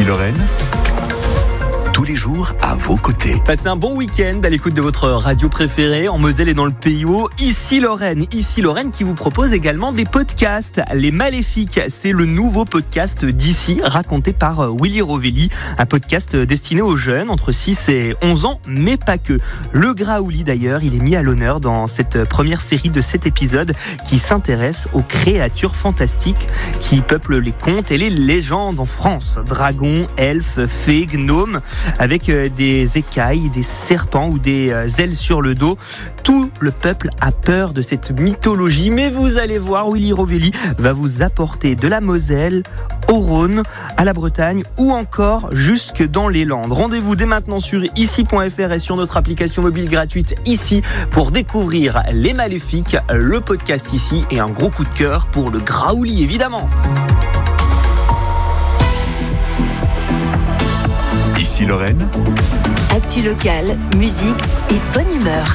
Lorraine, tous les jours à vos côtés. Passez un bon week-end à l'écoute de votre radio préférée en Moselle et dans le Pays Haut. Ici Lorraine qui vous propose également des podcasts. Les Maléfiques, c'est le nouveau podcast d'ici raconté par Willy Rovelli. Un podcast destiné aux jeunes entre 6 et 11 ans, mais pas que. Le Graouli d'ailleurs, il est mis à l'honneur dans cette première série de 7 épisodes qui s'intéresse aux créatures fantastiques qui peuplent les contes et les légendes en France. Dragons, elfes, fées, gnomes, avec des écailles, des serpents ou des ailes sur le dos. Tout le peuple a peur de cette mythologie, mais vous allez voir, Willy Rovelli va vous apporter de la Moselle au Rhône, à la Bretagne ou encore jusque dans les Landes. Rendez-vous dès maintenant sur ici.fr et sur notre application mobile gratuite Ici pour découvrir Les Maléfiques, le podcast Ici et un gros coup de cœur pour le Graouli évidemment. Ici Lorraine, actu locale, musique et bonne humeur.